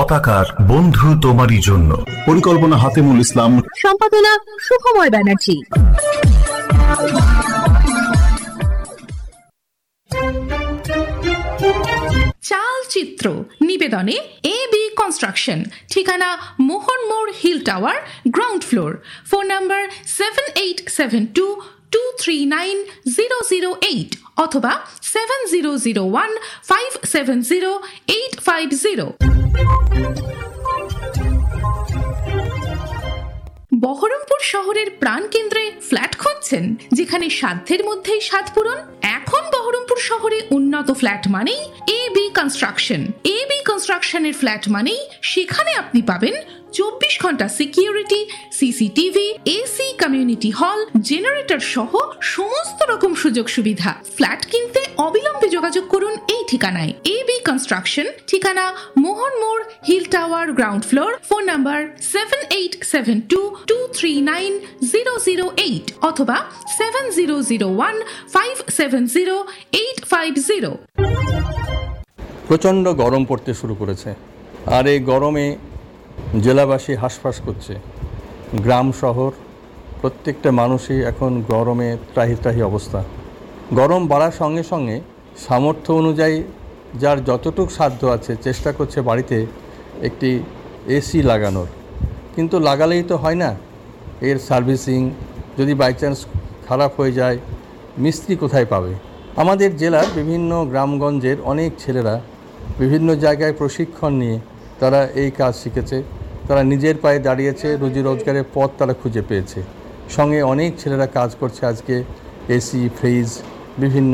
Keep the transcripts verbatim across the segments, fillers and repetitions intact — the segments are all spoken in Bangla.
পতাকার বন্ধু তোমারই জন্য। পরিকল্পনা হাতিমুল ইসলাম, সম্পাদনা সুখময় ব্যানার্জি। চালচিত্র নিবেদনে এ বি কনস্ট্রাকশন, ঠিকানা মোহন মোড়, hill tower, ground floor. Phone number seven eight seven two two three nine zero zero eight অথবা seven zero zero one five seven zero eight five zero. Baharampur শহরের প্রাণকেন্দ্রে ফ্ল্যাট খুঁজছেন, যেখানে সাধ্যের মধ্যেই স্বাদ পূরণ? এখন বহরমপুর শহরে উন্নত ফ্ল্যাট মানেই A B construction. A B কনস্ট্রাকশনের ফ্ল্যাট মানেই সেখানে আপনি পাবেন চব্বিশ ঘন্টা security, CCTV, AC, community hall, generator সহ সমস্ত রকম সুযোগ সুবিধা। ফ্ল্যাট কিনতে অবিলম্বে যোগাযোগ করুন এই ঠিকানায়। এ বি কনস্ট্রাকশন, ঠিকানা মোহন মোড়, hill tower, ground floor. Phone number seven eight seven two two three nine zero zero eight অথবা seven zero zero one five seven zero eight five zero. প্রচণ্ড গরম পড়তে শুরু করেছে, আর এই গরমে জেলাবাসী হাঁসফাঁস করছে। গ্রাম শহর প্রত্যেকটা মানুষই এখন গরমে ত্রাহি ত্রাহি অবস্থা। গরম বাড়ার সঙ্গে সঙ্গে সামর্থ্য অনুযায়ী যার যতটুকু সাধ্য আছে চেষ্টা করছে বাড়িতে একটি এসি লাগানোর, কিন্তু লাগালেই তো হয় না। এর সার্ভিসিং যদি বাই চান্স খারাপ হয়ে যায়, মিস্ত্রি কোথায় পাবে? আমাদের জেলার বিভিন্ন গ্রামগঞ্জের অনেক ছেলেরা বিভিন্ন জায়গায় প্রশিক্ষণ নিয়ে তারা এই কাজ শিখেছে, তারা নিজের পায়ে দাঁড়িয়েছে, রুজি রোজগারের পথ তারা খুঁজে পেয়েছে। সঙ্গে অনেক ছেলেরা কাজ করছে আজকে এসি, ফ্রিজ, বিভিন্ন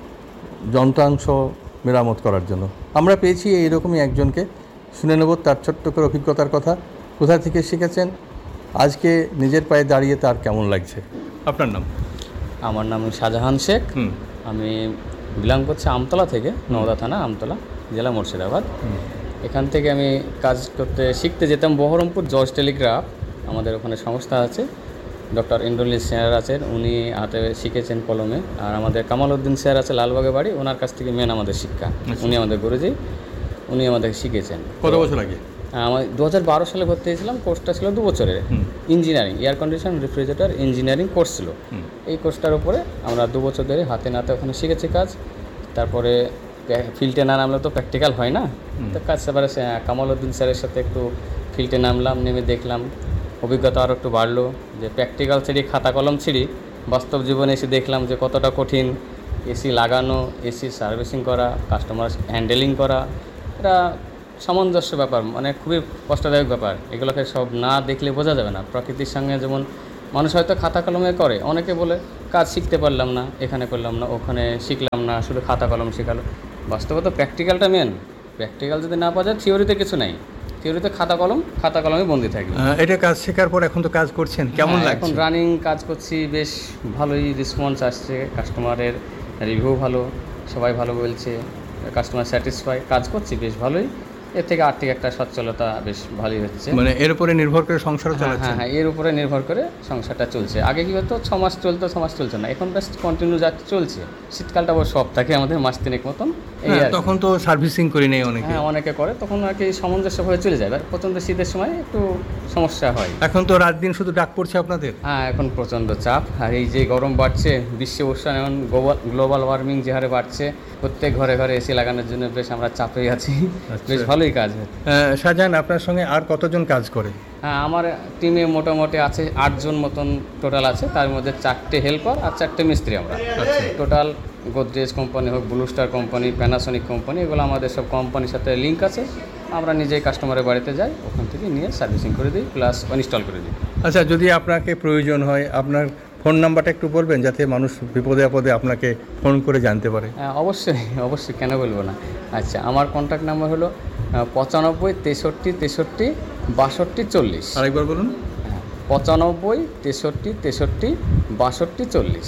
যন্ত্রাংশ মেরামত করার জন্য। আমরা পেয়েছি এইরকমই একজনকে, শুনে নেব তার ছোট্ট করে অভিজ্ঞতার কথা। কোথা থেকে শিখেছেন, আজকে নিজের পায়ে দাঁড়িয়ে তার কেমন লাগছে? আপনার নাম? আমার নাম শাহজাহান শেখ। আমি বিলং করছি আমতলা থেকে, নওদা থানা, আমতলা, জেলা মুর্শিদাবাদ। এখান থেকে আমি কাজ করতে শিখতে যেতাম বহরমপুর জজ টেলিগ্রাফ, আমাদের ওখানে সংস্থা আছে, ডক্টর ইন্দ্রনীল স্যার আছেন, উনি হাতে শিখেছেন কলমে। আর আমাদের কামাল উদ্দিন স্যার আছে লালবাগে বাড়ি, ওনার কাছ থেকে মেন আমাদের শিক্ষা। উনি আমাদের গুরুজি, উনি আমাদের শিখেছেন। কত বছর আগে? আমার দু হাজার বারো সালে ভর্তি হয়েছিলাম। কোর্সটা ছিল দু বছরের, engineering, air condition refrigerator engineering course ছিল। এই কোর্সটার উপরে আমরা দু বছর ধরে হাতে নাতে ওখানে শিখেছি কাজ। তারপরে ফিল্ডে না নামলে তো প্র্যাকটিক্যাল হয় না, তো কাজ সেবারে কামাল উদ্দিন স্যারের সাথে একটু ফিল্ডে নামলাম, নেমে দেখলাম, অভিজ্ঞতা আরও একটু বাড়লো। যে প্র্যাকটিক্যাল ছিঁড়ি, খাতা কলম ছিঁড়ি, বাস্তব জীবনে এসে দেখলাম যে কতটা কঠিন। এসি লাগানো, এসি সার্ভিসিং করা, কাস্টমার হ্যান্ডেলিং করা, এটা সামঞ্জস্য ব্যাপার, মানে খুবই কষ্টদায়ক ব্যাপার। এগুলোকে সব না দেখলে বোঝা যাবে না। প্রকৃতির সঙ্গে যেমন মানুষ হয়তো খাতা কলমে করে, অনেকে বলে কাজ শিখতে পারলাম না, এখানে করলাম না, ওখানে শিখলাম না, শুধু খাতা কলম শেখালো। বাস্তবত প্র্যাকটিক্যালটা মেন। প্র্যাকটিক্যাল যদি না পাওয়া যায়, থিওরিতে কিছু নাই। থিওরিতে খাতা কলম, খাতা কলমে বন্দি থাকবে। এটা কাজ শেখার পর এখন তো কাজ করছেন, কেমন লাগছে? এখন রানিং কাজ করছি, বেশ ভালোই রেসপন্স আসছে, কাস্টমারের রিভিউ ভালো, সবাই ভালো বলছে, কাস্টমার স্যাটিসফাই। কাজ করছি বেশ ভালোই, এর থেকে আর্থিক একটা সচ্ছলতা বেশ ভালোই হচ্ছে। মানে এর উপরে নির্ভর করে সংসার চলছে? হ্যাঁ হ্যাঁ, এর উপরে নির্ভর করে সংসারটা চলছে। আগে কি হতো, ছ মাস চলতো, ছ মাস চলছে না, এখন বেশ কন্টিনিউ যা চলছে। শীতকালটা আবার সব থাকে আমাদের মাস তিনেক মতন। তখন তো সার্ভিসিং করি নেই অনেকে। হ্যাঁ, অনেকে করে, তখন আর কি সামঞ্জস্যভাবে চলে যায়। প্রচণ্ড শীতের সময় একটু সমস্যা হয়। এখন তো রাত দিন শুধু ডাক পড়ছে আপনাদের? হ্যাঁ, এখন প্রচণ্ড চাপ। আর এই যে গরম বাড়ছে, বিশ্ব উষ্ণায়ন, গ্লোবাল ওয়ার্মিং যে হারে বাড়ছে, প্রত্যেক ঘরে ঘরে এসি লাগানোর জন্য বেশ আমরা চাপেই আছি। বেশ ভালোই কাজ হয়। শাহজাহান, আপনার সঙ্গে আর কতজন কাজ করে? হ্যাঁ, আমার টিমে মোটামুটি আছে আটজন মতন টোটাল আছে। তার মধ্যে চারটে হেল্পার আর চারটে মিস্ত্রি আমরা। টোটাল গোদরেজ কোম্পানি হোক, blue star company, Panasonic company, এগুলো আমাদের সব কোম্পানির সাথে লিঙ্ক আছে। আমরা নিজেই কাস্টমারের বাড়িতে যাই, ওখান থেকে নিয়ে সার্ভিসিং করে দিই, প্লাস ইনস্টল করে দিই। আচ্ছা, যদি আপনাকে প্রয়োজন হয়, আপনার ফোন নাম্বারটা একটু বলবেন, যাতে মানুষ বিপদে আপদে আপনাকে ফোন করে জানতে পারে? হ্যাঁ, অবশ্যই অবশ্যই, কেন বলবো না। আচ্ছা, আমার কন্ট্যাক্ট নাম্বার হলো পঁচানব্বই তেষট্টি তেষট্টি বাষট্টি চল্লিশ। আরেকবার বলুন। হ্যাঁ, পঁচানব্বই তেষট্টি তেষট্টি বাষট্টি চল্লিশ।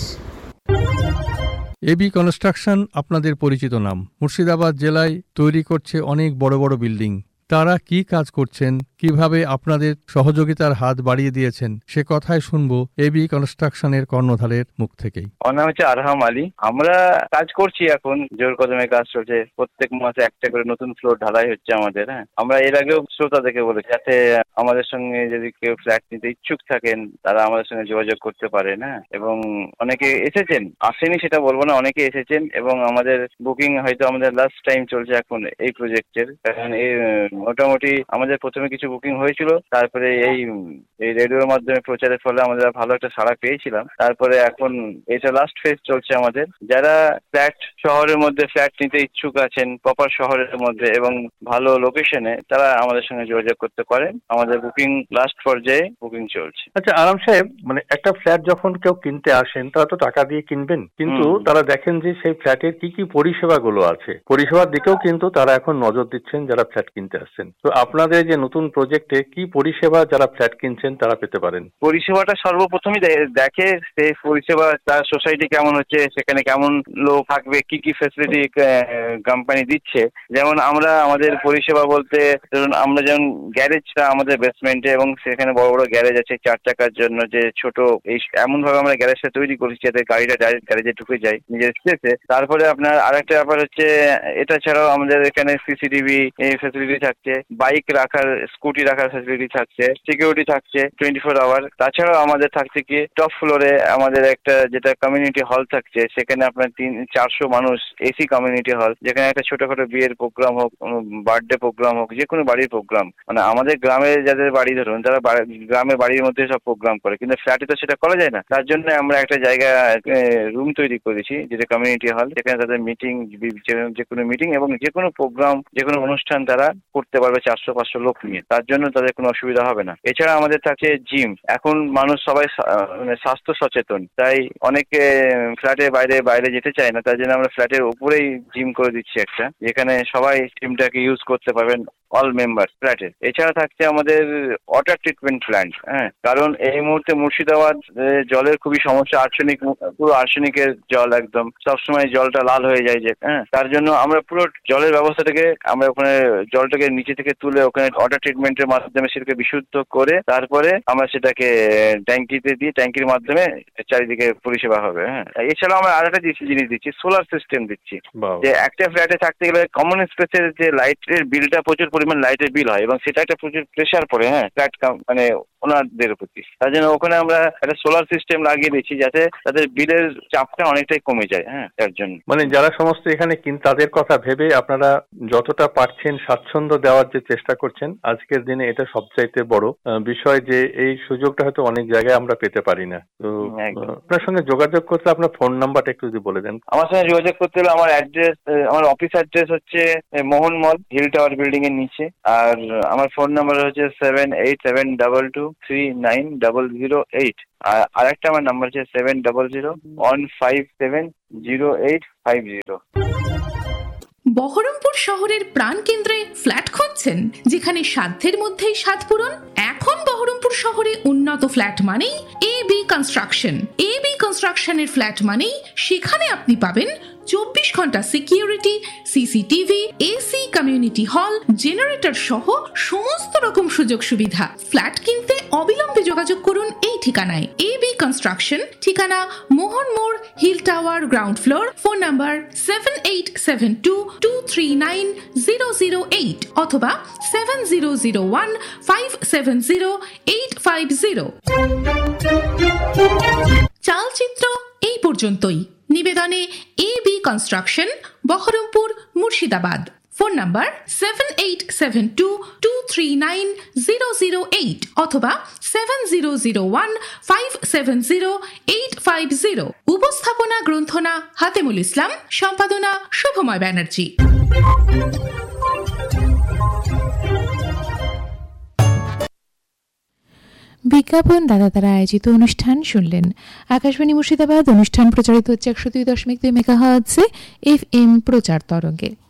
এবি কনস্ট্রাকশন আপনাদের পরিচিত নাম। মুর্শিদাবাদ জেলায় তৈরি করছে অনেক বড় বড় বিল্ডিং, তারা কি কাজ করছেন, কিভাবে আপনাদের সহযোগিতার হাত বাড়িয়ে দিয়েছেন, সে কথাই শুনবো এবি কনস্ট্রাকশনের কর্ণধারের মুখ থেকেই। আমার নাম হচ্ছে আরহাম আলী। আমরা কাজ করছি, এখন জোর কদমে কাজ চলছে। প্রত্যেক মাসে একটা করে নতুন ফ্লোর ঢালাই হচ্ছে আমাদের। হ্যাঁ, আমরা এর আগেও শ্রোতা দেখে বলেছি যাতে আমাদের সঙ্গে যদি কেউ ফ্ল্যাট নিতে ইচ্ছুক থাকেন তারা আমাদের সঙ্গে যোগাযোগ করতে পারেন। হ্যাঁ, এবং অনেকে এসেছেন, আসেনি সেটা বলবো না, অনেকে এসেছেন এবং আমাদের বুকিং হয়তো আমাদের লাস্ট টাইম চলছে এখন এই প্রজেক্টের। কারণ এই মোটামুটি আমাদের প্রথমে কিছু বুকিং হয়েছিল, তারপরে এই এই রেডিওর মাধ্যমে প্রচারের ফলে আমাদের ভালো একটা সাড়া পেয়েছিলাম। তারপরে এখন এটা লাস্ট ফেজ চলছে আমাদের। যারা ফ্ল্যাট শহরের মধ্যে ফ্ল্যাট নিতে ইচ্ছুক আছেন, প্রপার শহরের মধ্যে এবং ভালো লোকেশনে, তারা আমাদের সঙ্গে যোগাযোগ করতে পারেন। আমাদের বুকিং লাস্ট পর্যায়ে বুকিং চলছে। আচ্ছা আরাম সাহেব, মানে একটা ফ্ল্যাট যখন কেউ কিনতে আসেন তারা তো টাকা দিয়ে কিনবেন, কিন্তু তারা দেখেন যে সেই ফ্ল্যাটের কি কি পরিষেবাগুলো আছে, পরিষেবার দিকেও কিন্তু তারা এখন নজর দিচ্ছেন যারা ফ্ল্যাট কিনতে আসছেন। তো আপনাদের যে নতুন প্রজেক্টে কি পরিষেবা যারা ফ্ল্যাট কিনছেন তারা পেতে পারেন? পরিষেবাটা সর্বপ্রথমই দেখে সেই পরিষেবা, তার সোসাইটি কেমন হচ্ছে, সেখানে কেমন লোক থাকবে, কি কি ফ্যাসিলিটি কোম্পানি দিচ্ছে। যেমন আমরা আমাদের পরিষেবা বলতে ধরুন, আমরা যেমন গ্যারেজটা আমাদের বেসমেন্টে এবং সেখানে বড় বড় গ্যারেজ আছে চার চাকার জন্য, যে ছোট এই এমন ভাবে আমরা গ্যারেজটা তৈরি করেছি যাতে গাড়িটা ডাইরেক্ট গ্যারেজে ঢুকে যায় নিজের স্পেসে। তারপরে আপনার আরেকটা ব্যাপার হচ্ছে, এটা ছাড়াও আমাদের এখানে সিসিটিভি ফ্যাসিলিটি থাকছে, বাইক রাখার, স্কুটি রাখার ফ্যাসিলিটি থাকছে, সিকিউরিটি থাকছে টোয়েন্টি ফোর আওয়ার। তাছাড়াও আমাদের থাকছে কি টপ ফ্লোরে আমাদের একটা যেটা কমিউনিটি হল থাকছে, সেখানে আপনার তিন চারশো মানুষ এসি কমিউনিটি হল, যেখানে একটা ছোটখাটো বিয়ের প্রোগ্রাম হোক, বার্থডে প্রোগ্রাম হোক, যে কোনো বাড়ির প্রোগ্রাম, মানে আমাদের গ্রামে যাদের বাড়ি ধরুন তারা গ্রামে বাড়ির মধ্যে সব প্রোগ্রাম করে, কিন্তু ফ্ল্যাটে তো সেটা করা যায় না। তার জন্য আমরা একটা জায়গা রুম তৈরি করেছি যেটা কমিউনিটি হল, যেখানে তাদের মিটিং, যে কোনো মিটিং এবং যে কোনো প্রোগ্রাম, যে কোনো অনুষ্ঠান তারা করতে পারবে চারশো পাঁচশো লোক নিয়ে। তার জন্য তাদের কোনো অসুবিধা হবে না। এছাড়া আমাদের থাকছে জিম। এখন মানুষ সবাই স্বাস্থ্য সচেতন, তাই অনেকে ফ্ল্যাটে বাইরে বাইরে যেতে চায় না, তার জন্য আমরা ফ্ল্যাটের উপরেই জিম করে দিচ্ছি একটা, যেখানে সবাই জিমটাকে ইউজ করতে পারবেন, অল মেম্বার ফ্ল্যাটের। এছাড়া থাকছে আমাদের ওয়াটার ট্রিটমেন্ট প্ল্যান্ট। হ্যাঁ, কারণ এই মুহূর্তে মুর্শিদাবাদ জলের খুবই সমস্যা, আর্সেনিক, পুরো আর্সেনিকের জল, একদম সবসময় জলটা লাল হয়ে যায় যে। হ্যাঁ, তার জন্য আমরা পুরো জলের ব্যবস্থাটাকে আমরা ওখানে জলটাকে নিচে থেকে তুলে ওখানে ওয়াটার ট্রিটমেন্টের মাধ্যমে সেটাকে বিশুদ্ধ করে তারপরে আমরা সেটাকে ট্যাঙ্কিতে দিয়ে ট্যাঙ্কির মাধ্যমে চারিদিকে পরিষেবা হবে। হ্যাঁ, এছাড়াও আমরা আর একটা জিনিস দিচ্ছি, সোলার সিস্টেম দিচ্ছি, যে একটা ফ্ল্যাটে থাকতে গেলে কমন স্পেসের যে লাইটের বিলটা, প্রচুর পরিমাণ লাইটের বিল হয় এবং সেটা একটা প্রচুর প্রেশার পড়ে। হ্যাঁ, ফ্ল্যাট মানে ওনারদের প্রতি, তার জন্য ওখানে আমরা একটা সোলার সিস্টেম লাগিয়ে দিচ্ছি যাতে তাদের বিলের চাপটা অনেকটাই কমে যায়। হ্যাঁ, তার জন্য মানে যারা সমস্ত এখানে কিন তাদের কথা ভেবে আপনারা যতটা পারছেন স্বাচ্ছন্দ্য দেওয়ার যে চেষ্টা করছেন, আজকের দিনে এটা সবচাইতে বড় বিষয়, যে এই সুযোগটা হয়তো অনেক জায়গায় আমরা পেতে পারি না। তো আপনার সঙ্গে যোগাযোগ করতে আপনার ফোন নাম্বারটা একটু যদি বলে দেন। আমার সঙ্গে যোগাযোগ করতে হলে আমার অ্যাড্রেস, আমার অফিস অ্যাড্রেস হচ্ছে মোহন মল, হিল টাওয়ার বিল্ডিং এর নিচে, আর আমার ফোন নাম্বার হচ্ছে seven eight seven double two three nine double zero eight, আর আরেকটা আমার নাম্বার হচ্ছে seven double zero one five seven zero eight five zero. Baharampur শহরের প্রাণকেন্দ্রে ফ্ল্যাট খুঁজছেন, যেখানে সাধ্যের মধ্যেই স্বাদ পূরণ? এখন বহরমপুর শহরে উন্নত ফ্ল্যাট মানেই A B construction. A B কনস্ট্রাকশনের ফ্ল্যাট মানেই সেখানে আপনি পাবেন চব্বিশ ঘন্টা security, CCTV, AC, community hall, generator সহ সমস্ত রকম সুযোগ সুবিধা। ফ্ল্যাট কিনতে অবিলম্বে যোগাযোগ করুন এই ঠিকানায়। এ বি কনস্ট্রাকশন, ঠিকানা মোহন মোড়, hill tower, ground floor. Phone number seven eight seven two two three nine zero zero eight অথবা seven zero zero one five seven zero eight five zero. চালচিত্র এই পর্যন্তই। নিবেদনে A B construction, Baharampur, Murshidabad. Phone number seven eight seven two two three nine zero zero eight অথবা seven zero zero one five seven zero eight five zero. উপস্থাপনা গ্রন্থনা হাতেমুল ইসলাম, সম্পাদনা শুভময় ব্যানার্জি। বিজ্ঞাপন দাদা দ্বারা আয়োজিত অনুষ্ঠান শুনলেন। আকাশবাণী মুর্শিদাবাদ অনুষ্ঠান প্রচারিত হচ্ছে একশো দুই দশমিক দুই মেগাহার্টজে এফ এম প্রচার তরঙ্গে।